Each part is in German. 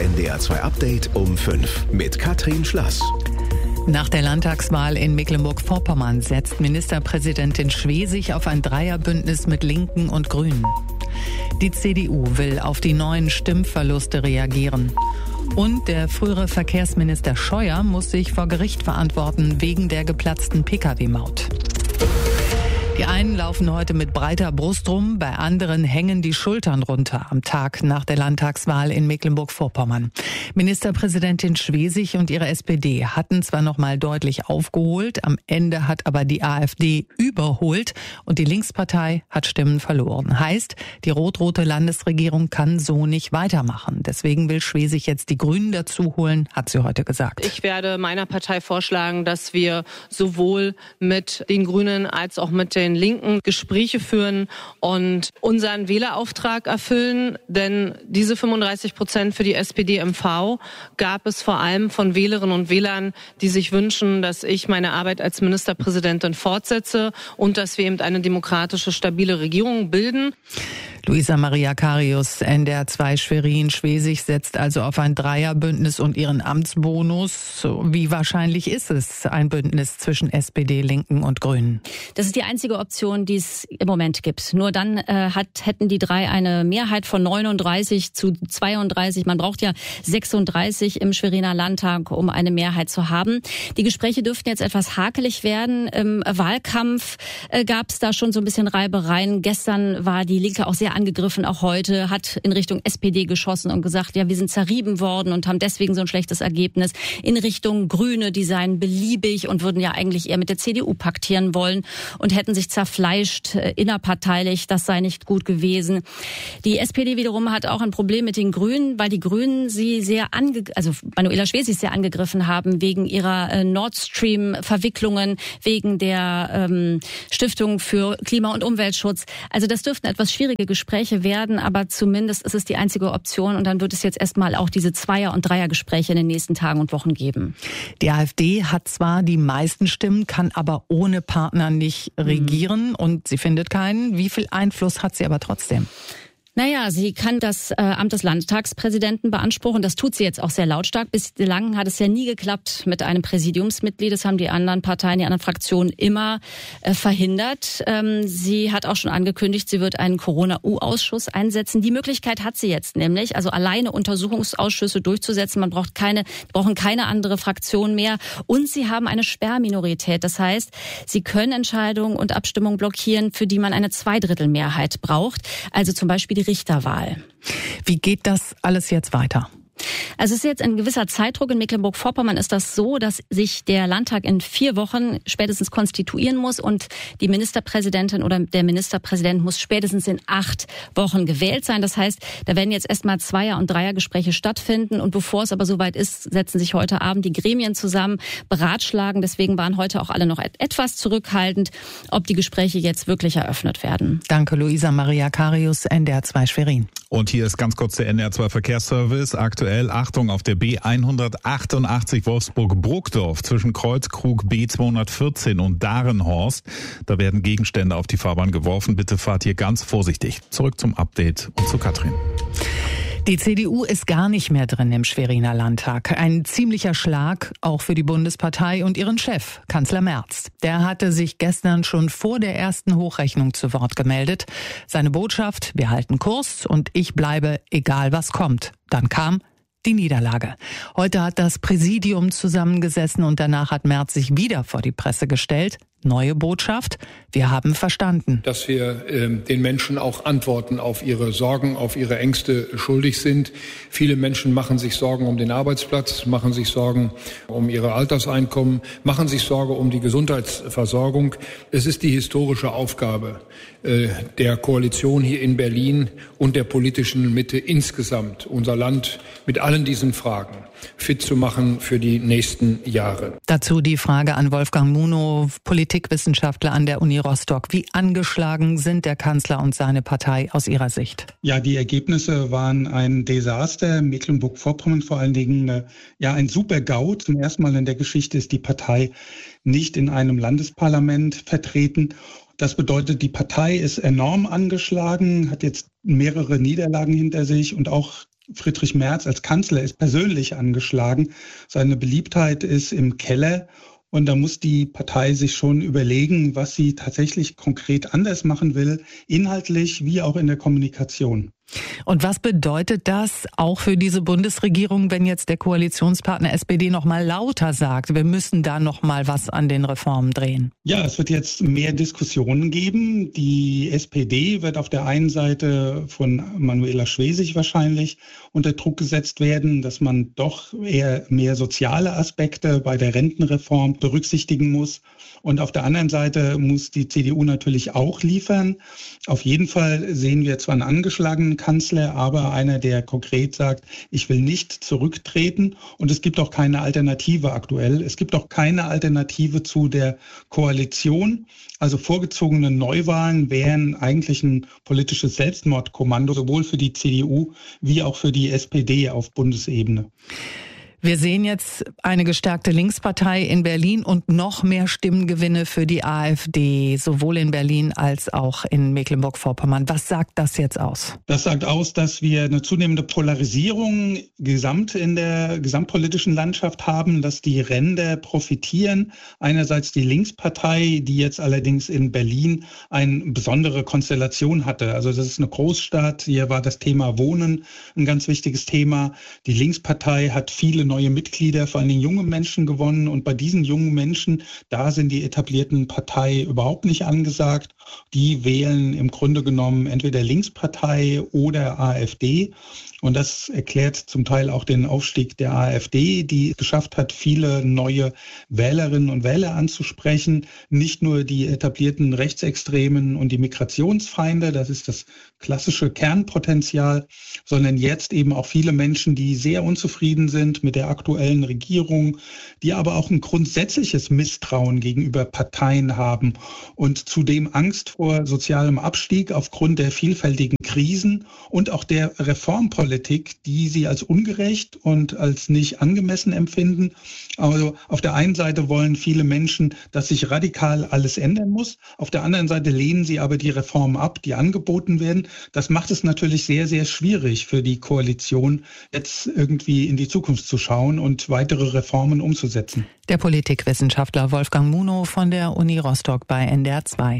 NDR 2 Update um 5 mit Katrin Schlass. Nach der Landtagswahl in Mecklenburg-Vorpommern setzt Ministerpräsidentin Schwesig auf ein Dreierbündnis mit Linken und Grünen. Die CDU will auf die neuen Stimmverluste reagieren. Und der frühere Verkehrsminister Scheuer muss sich vor Gericht verantworten wegen der geplatzten Pkw-Maut. Die einen laufen heute mit breiter Brust rum, bei anderen hängen die Schultern runter am Tag nach der Landtagswahl in Mecklenburg-Vorpommern. Ministerpräsidentin Schwesig und ihre SPD hatten zwar noch mal deutlich aufgeholt, am Ende hat aber die AfD überholt und die Linkspartei hat Stimmen verloren. Heißt, die rot-rote Landesregierung kann so nicht weitermachen. Deswegen will Schwesig jetzt die Grünen dazu holen, hat sie heute gesagt. Ich werde meiner Partei vorschlagen, dass wir sowohl mit den Grünen als auch mit den Linken Gespräche führen und unseren Wählerauftrag erfüllen. Denn diese 35% für die SPD-MV gab es vor allem von Wählerinnen und Wählern, die sich wünschen, dass ich meine Arbeit als Ministerpräsidentin fortsetze und dass wir eben eine demokratische, stabile Regierung bilden. Luisa Maria Karius, NDR 2 Schwerin. Schwesig setzt also auf ein Dreierbündnis und ihren Amtsbonus. Wie wahrscheinlich ist es, ein Bündnis zwischen SPD, Linken und Grünen? Das ist die einzige Option, die es im Moment gibt. Nur dann hätten die drei eine Mehrheit von 39 zu 32. Man braucht ja 36 im Schweriner Landtag, um eine Mehrheit zu haben. Die Gespräche dürften jetzt etwas hakelig werden. Im Wahlkampf gab es da schon so ein bisschen Reibereien. Gestern war die Linke auch sehr angegriffen, auch heute, hat in Richtung SPD geschossen und gesagt, ja, wir sind zerrieben worden und haben deswegen so ein schlechtes Ergebnis. In Richtung Grüne, die seien beliebig und würden ja eigentlich eher mit der CDU paktieren wollen und hätten sich zerfleischt innerparteilich. Das sei nicht gut gewesen. Die SPD wiederum hat auch ein Problem mit den Grünen, weil die Grünen sie Manuela Schwesig sehr angegriffen haben wegen ihrer Nord Stream-Verwicklungen, wegen der Stiftung für Klima- und Umweltschutz. Also das dürften etwas schwierige Gespräche werden, aber zumindest ist es die einzige Option und dann wird es jetzt erstmal auch diese Zweier- und Dreiergespräche in den nächsten Tagen und Wochen geben. Die AfD hat zwar die meisten Stimmen, kann aber ohne Partner nicht regieren und sie findet keinen. Wie viel Einfluss hat sie aber trotzdem? Naja, sie kann das Amt des Landtagspräsidenten beanspruchen. Das tut sie jetzt auch sehr lautstark. Bislang hat es ja nie geklappt mit einem Präsidiumsmitglied. Das haben die anderen Parteien, die anderen Fraktionen immer verhindert. Sie hat auch schon angekündigt, sie wird einen Corona-U-Ausschuss einsetzen. Die Möglichkeit hat sie jetzt nämlich, also alleine Untersuchungsausschüsse durchzusetzen. Man brauchen keine andere Fraktion mehr. Und sie haben eine Sperrminorität. Das heißt, sie können Entscheidungen und Abstimmungen blockieren, für die man eine Zweidrittelmehrheit braucht. Also zum Beispiel die Richterwahl. Wie geht das alles jetzt weiter? Also es ist jetzt ein gewisser Zeitdruck. In Mecklenburg-Vorpommern ist das so, dass sich der Landtag in 4 Wochen spätestens konstituieren muss und die Ministerpräsidentin oder der Ministerpräsident muss spätestens in 8 Wochen gewählt sein. Das heißt, da werden jetzt erstmal Zweier- und Dreiergespräche stattfinden und bevor es aber soweit ist, setzen sich heute Abend die Gremien zusammen, beratschlagen. Deswegen waren heute auch alle noch etwas zurückhaltend, ob die Gespräche jetzt wirklich eröffnet werden. Danke, Luisa Maria Karius, NDR 2 Schwerin. Und hier ist ganz kurz der NDR 2 Verkehrsservice. Aktuell, Achtung, auf der B188 Wolfsburg-Bruckdorf zwischen Kreuzkrug B214 und Darenhorst. Da werden Gegenstände auf die Fahrbahn geworfen. Bitte fahrt hier ganz vorsichtig. Zurück zum Update und zu Katrin. Die CDU ist gar nicht mehr drin im Schweriner Landtag. Ein ziemlicher Schlag auch für die Bundespartei und ihren Chef, Kanzler Merz. Der hatte sich gestern schon vor der ersten Hochrechnung zu Wort gemeldet. Seine Botschaft, wir halten Kurs und ich bleibe, egal was kommt. Dann kam die Niederlage. Heute hat das Präsidium zusammengesessen und danach hat Merz sich wieder vor die Presse gestellt. Neue Botschaft, wir haben verstanden. Dass wir den Menschen auch Antworten auf ihre Sorgen, auf ihre Ängste schuldig sind. Viele Menschen machen sich Sorgen um den Arbeitsplatz, machen sich Sorgen um ihre Alterseinkommen, machen sich Sorge um die Gesundheitsversorgung. Es ist die historische Aufgabe der Koalition hier in Berlin und der politischen Mitte insgesamt, unser Land mit allen diesen Fragen fit zu machen für die nächsten Jahre. Dazu die Frage an Wolfgang Munow, Politikwissenschaftler an der Uni Rostock. Wie angeschlagen sind der Kanzler und seine Partei aus Ihrer Sicht? Ja, die Ergebnisse waren ein Desaster. Mecklenburg-Vorpommern vor allen Dingen ein Super-GAU. Zum ersten Mal in der Geschichte ist die Partei nicht in einem Landesparlament vertreten. Das bedeutet, die Partei ist enorm angeschlagen, hat jetzt mehrere Niederlagen hinter sich und auch Friedrich Merz als Kanzler ist persönlich angeschlagen. Seine Beliebtheit ist im Keller. Und da muss die Partei sich schon überlegen, was sie tatsächlich konkret anders machen will, inhaltlich wie auch in der Kommunikation. Und was bedeutet das auch für diese Bundesregierung, wenn jetzt der Koalitionspartner SPD noch mal lauter sagt, wir müssen da noch mal was an den Reformen drehen? Ja, es wird jetzt mehr Diskussionen geben. Die SPD wird auf der einen Seite von Manuela Schwesig wahrscheinlich unter Druck gesetzt werden, dass man doch eher mehr soziale Aspekte bei der Rentenreform berücksichtigen muss. Und auf der anderen Seite muss die CDU natürlich auch liefern. Auf jeden Fall sehen wir zwar einen angeschlagenen Kanzler, aber einer, der konkret sagt, ich will nicht zurücktreten. Und es gibt auch keine Alternative aktuell. Es gibt auch keine Alternative zu der Koalition. Also vorgezogene Neuwahlen wären eigentlich ein politisches Selbstmordkommando, sowohl für die CDU wie auch für die SPD auf Bundesebene. Wir sehen jetzt eine gestärkte Linkspartei in Berlin und noch mehr Stimmengewinne für die AfD, sowohl in Berlin als auch in Mecklenburg-Vorpommern. Was sagt das jetzt aus? Das sagt aus, dass wir eine zunehmende Polarisierung in der gesamtpolitischen Landschaft haben, dass die Ränder profitieren. Einerseits die Linkspartei, die jetzt allerdings in Berlin eine besondere Konstellation hatte. Also das ist eine Großstadt, hier war das Thema Wohnen ein ganz wichtiges Thema. Die Linkspartei hat viele neue Mitglieder, vor allem junge Menschen gewonnen. Und bei diesen jungen Menschen, da sind die etablierten Parteien überhaupt nicht angesagt. Die wählen im Grunde genommen entweder Linkspartei oder AfD. Und das erklärt zum Teil auch den Aufstieg der AfD, die geschafft hat, viele neue Wählerinnen und Wähler anzusprechen. Nicht nur die etablierten Rechtsextremen und die Migrationsfeinde, das ist das klassische Kernpotenzial, sondern jetzt eben auch viele Menschen, die sehr unzufrieden sind mit der aktuellen Regierung, die aber auch ein grundsätzliches Misstrauen gegenüber Parteien haben und zudem Angst vor sozialem Abstieg aufgrund der vielfältigen Krisen und auch der Reformpolitik, die sie als ungerecht und als nicht angemessen empfinden. Also auf der einen Seite wollen viele Menschen, dass sich radikal alles ändern muss. Auf der anderen Seite lehnen sie aber die Reformen ab, die angeboten werden. Das macht es natürlich sehr, sehr schwierig für die Koalition, jetzt irgendwie in die Zukunft zu schauen und weitere Reformen umzusetzen. Der Politikwissenschaftler Wolfgang Munow von der Uni Rostock bei NDR 2.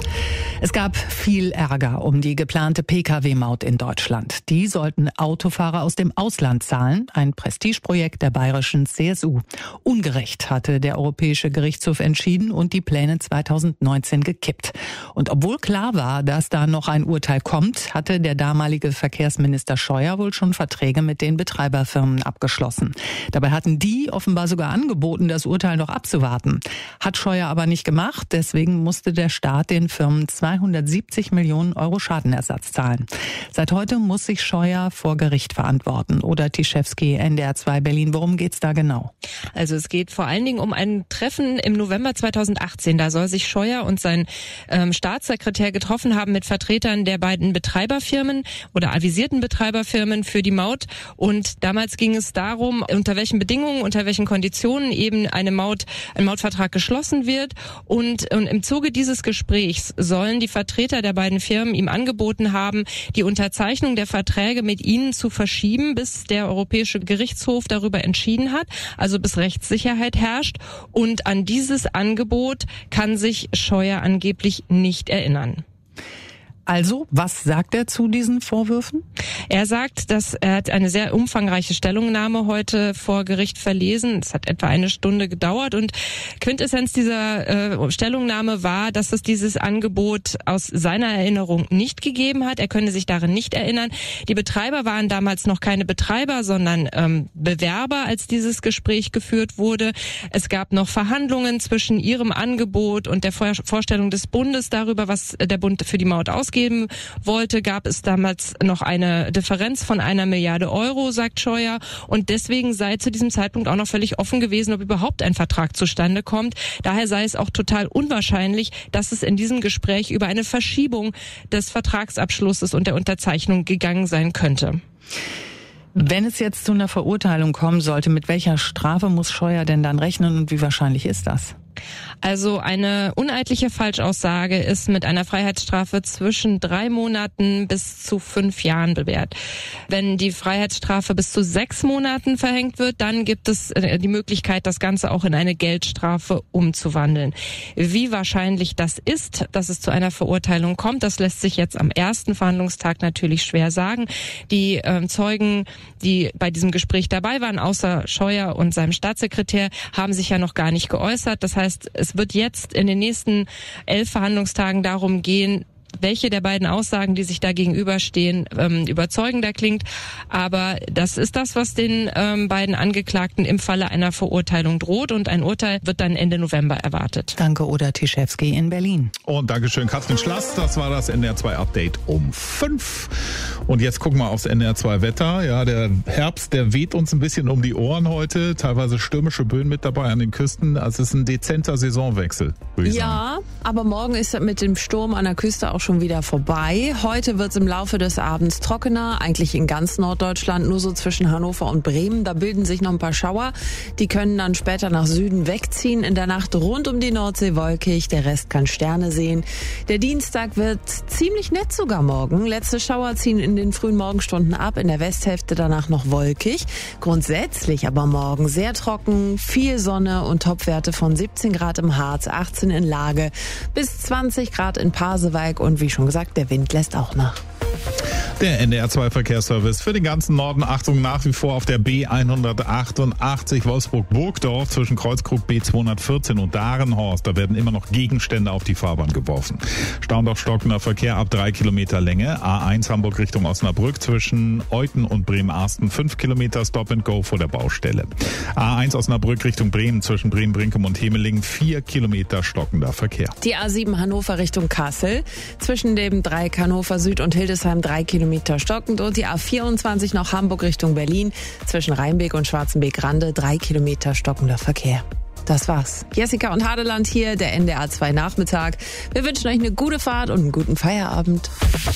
Es gab viel Ärger um die geplante Pkw-Maut in Deutschland. Die sollten Autofahrer aus dem Ausland zahlen, ein Prestigeprojekt der bayerischen CSU. Ungerecht hatte der Europäische Gerichtshof entschieden und die Pläne 2019 gekippt. Und obwohl klar war, dass da noch ein Urteil kommt, hatte der damalige Verkehrsminister Scheuer wohl schon Verträge mit den Betreiberfirmen abgeschlossen. Dabei hatten die offenbar sogar angeboten, das Urteil noch abzuwarten. Hat Scheuer aber nicht gemacht, deswegen musste der Staat den Firmen 270 Millionen Euro Schadenersatz zahlen. Seit heute muss sich Scheuer vor Gericht verantworten. Oder Tischewski, NDR 2 Berlin. Worum geht's da genau? Also es geht vor allen Dingen um ein Treffen im November 2018. Da soll sich Scheuer und sein Staatssekretär getroffen haben mit Vertretern der beiden Betreiberfirmen oder avisierten Betreiberfirmen für die Maut. Und damals ging es darum, unter welchen Bedingungen, unter welchen Konditionen eben ein Mautvertrag geschlossen wird. Und im Zuge dieses Gesprächs sollen die Vertreter der beiden Firmen ihm angeboten haben, die Unterzeichnung der Verträge mit ihnen zu verschieben, bis der Europäische Gerichtshof darüber entschieden hat, also bis Rechtssicherheit herrscht. Und an dieses Angebot kann sich Scheuer angeblich nicht erinnern. Also, was sagt er zu diesen Vorwürfen? Er sagt, dass er hat eine sehr umfangreiche Stellungnahme heute vor Gericht verlesen. Es hat etwa eine Stunde gedauert und Quintessenz dieser Stellungnahme war, dass es dieses Angebot aus seiner Erinnerung nicht gegeben hat. Er könne sich darin nicht erinnern. Die Betreiber waren damals noch keine Betreiber, sondern Bewerber, als dieses Gespräch geführt wurde. Es gab noch Verhandlungen zwischen ihrem Angebot und der Vorstellung des Bundes darüber, was der Bund für die Maut ausgeben wollte, gab es damals noch eine Differenz von 1 Milliarde Euro, sagt Scheuer. Und deswegen sei zu diesem Zeitpunkt auch noch völlig offen gewesen, ob überhaupt ein Vertrag zustande kommt. Daher sei es auch total unwahrscheinlich, dass es in diesem Gespräch über eine Verschiebung des Vertragsabschlusses und der Unterzeichnung gegangen sein könnte. Wenn es jetzt zu einer Verurteilung kommen sollte, mit welcher Strafe muss Scheuer denn dann rechnen und wie wahrscheinlich ist das? Also eine uneidliche Falschaussage ist mit einer Freiheitsstrafe zwischen 3 Monaten bis zu 5 Jahren bewährt. Wenn die Freiheitsstrafe bis zu 6 Monaten verhängt wird, dann gibt es die Möglichkeit, das Ganze auch in eine Geldstrafe umzuwandeln. Wie wahrscheinlich das ist, dass es zu einer Verurteilung kommt, das lässt sich jetzt am ersten Verhandlungstag natürlich schwer sagen. Die Zeugen, die bei diesem Gespräch dabei waren, außer Scheuer und seinem Staatssekretär, haben sich ja noch gar nicht geäußert. Das heißt, es wird jetzt in den nächsten 11 Verhandlungstagen darum gehen, welche der beiden Aussagen, die sich da gegenüberstehen, überzeugender klingt. Aber das ist das, was den beiden Angeklagten im Falle einer Verurteilung droht. Und ein Urteil wird dann Ende November erwartet. Danke, Oda Tischewski in Berlin. Und Dankeschön, Katrin Schlass. Das war das NDR2-Update um 5. Und jetzt gucken wir aufs NDR2-Wetter. Ja, der Herbst, der weht uns ein bisschen um die Ohren heute. Teilweise stürmische Böen mit dabei an den Küsten. Also es ist ein dezenter Saisonwechsel, würde ich sagen. Ja, aber morgen ist mit dem Sturm an der Küste auch schon wieder vorbei. Heute wird es im Laufe des Abends trockener, eigentlich in ganz Norddeutschland, nur so zwischen Hannover und Bremen. Da bilden sich noch ein paar Schauer. Die können dann später nach Süden wegziehen. In der Nacht rund um die Nordsee wolkig, der Rest kann Sterne sehen. Der Dienstag wird ziemlich nett sogar morgen. Letzte Schauer ziehen in den frühen Morgenstunden ab, in der Westhälfte danach noch wolkig. Grundsätzlich aber morgen sehr trocken, viel Sonne und Topwerte von 17 Grad im Harz, 18 in Lage, bis 20 Grad in Pasewalk und wie schon gesagt, der Wind lässt auch nach. Der NDR2-Verkehrsservice für den ganzen Norden. Achtung, nach wie vor auf der B188 Wolfsburg-Burgdorf zwischen Kreuzkrug B214 und Darenhorst. Da werden immer noch Gegenstände auf die Fahrbahn geworfen. Stauendorf stockender Verkehr ab 3 Kilometer Länge. A1 Hamburg Richtung Osnabrück zwischen Euthen und Bremen-Arsten 5 Kilometer Stop and Go vor der Baustelle. A1 Osnabrück Richtung Bremen zwischen Bremen-Brinkum und Hemeling 4 Kilometer stockender Verkehr. Die A7 Hannover Richtung Kassel zwischen dem Dreieck Hannover Süd und Hildesheim 3 Kilometer stockend und die A24 noch Hamburg Richtung Berlin zwischen Rheinbeek und Schwarzenbeek-Rande 3 Kilometer stockender Verkehr. Das war's. Jessica und Hadeland hier, der NDR2 Nachmittag. Wir wünschen euch eine gute Fahrt und einen guten Feierabend.